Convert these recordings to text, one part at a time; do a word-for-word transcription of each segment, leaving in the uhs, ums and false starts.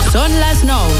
Són les nou.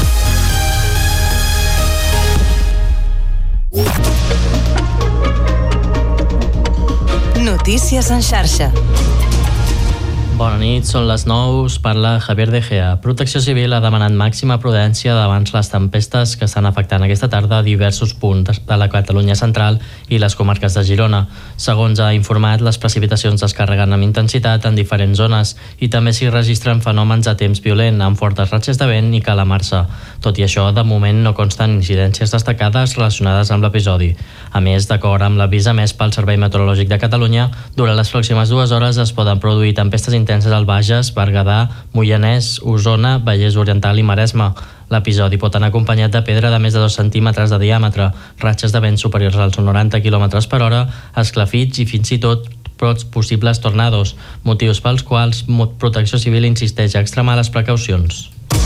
Notícies en xarxa. Bona nit, són les nou, us parla Javier De Gea. Protecció Civil ha demanat màxima prudència davant les tempestes que estan afectant aquesta tarda a diversos punts de la Catalunya central i les comarques de Girona. Segons ha informat, les precipitacions descarreguen amb intensitat en diferents zones i també s'hi registren fenòmens de temps violent amb fortes ratxes de vent i calamarsa. Tot i això, de moment no consten incidències destacades relacionades amb l'episodi. A més, d'acord amb l'avís emès pel Servei Meteorològic de Catalunya, durant les pròximes dues hores es poden produir tempestes intenses al Bages, Berguedà, Moianès, Osona, Vallès Oriental i Maresme. L'episodi pot anar acompanyat de pedra de més de dos centímetres de diàmetre, ratxes de vent superiors als noranta quilòmetres per hora, esclafits i fins i tot possibles tornados, motius pels quals Protecció Civil insisteix a extremar les precaucions.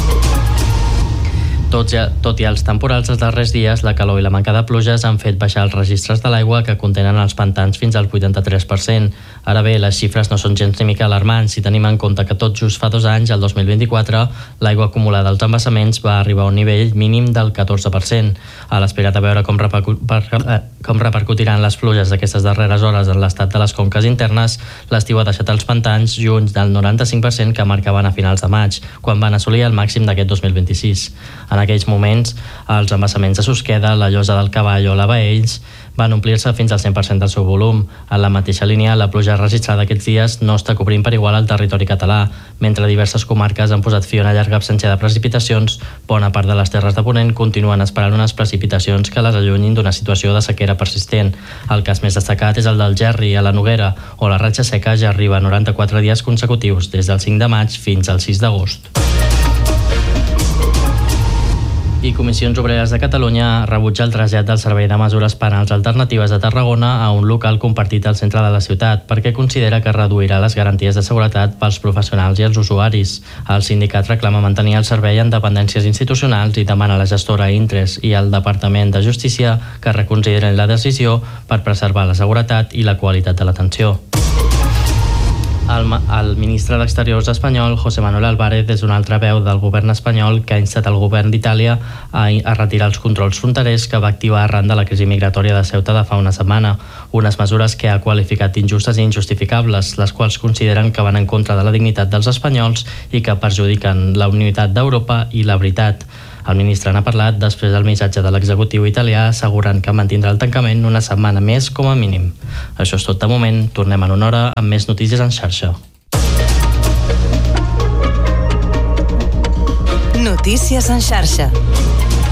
Tot i, tot i els temporals dels darrers dies, la calor i la manca de pluges han fet baixar els registres de l'aigua que contenen els pantans fins al vuitanta-tres per cent. Ara bé, les xifres no són gens ni mica alarmants si tenim en compte que tot just fa dos anys, el dos mil vint-i-quatre, l'aigua acumulada als embassaments va arribar a un nivell mínim del catorze per cent. A l'espera de veure com, repercu per, eh, com repercutiran les pluges d'aquestes darreres hores en l'estat de les conques internes, l'estiu ha deixat els pantans lluny del noranta-cinc per cent que marcaven a finals de maig, quan van assolir el màxim d'aquest dos mil vint-i-sis. En aquells moments, els embassaments de Susqueda, la Llosa del Cavall o la Baells van omplir-se fins al cent per cent del seu volum. En la mateixa línia, la pluja registrada aquests dies no està cobrint per igual el territori català. Mentre diverses comarques han posat fi a una llarga absència de precipitacions, bona part de les terres de Ponent continuen esperant unes precipitacions que les allunyin d'una situació de sequera persistent. El cas més destacat és el del Gerri, a la Noguera, on la ratxa seca ja arriba a noranta-quatre dies consecutius, des del cinc de maig fins al sis d'agost. I Comissions Obreres de Catalunya rebutja el trasllat del Servei de Mesures Penals Alternatives de Tarragona a un local compartit al centre de la ciutat perquè considera que reduirà les garanties de seguretat pels professionals i els usuaris. El sindicat reclama mantenir el servei en dependències institucionals i demana a la gestora Intres i al Departament de Justícia que reconsiderin la decisió per preservar la seguretat i la qualitat de l'atenció. El, el ministre d'Exteriors espanyol, José Manuel Álvarez, és una altra veu del govern espanyol que ha instat el govern d'Itàlia a, a retirar els controls fronterers que va activar arran de la crisi migratòria de Ceuta de fa una setmana. Unes mesures que ha qualificat d'injustes i injustificables, les quals consideren que van en contra de la dignitat dels espanyols i que perjudiquen la unitat d'Europa i la veritat. El ministre n'ha parlat després del missatge de l'executiu italià assegurant que mantindrà el tancament una setmana més com a mínim. Això és tot de moment. Tornem en una hora amb més notícies en xarxa. Notícies en xarxa.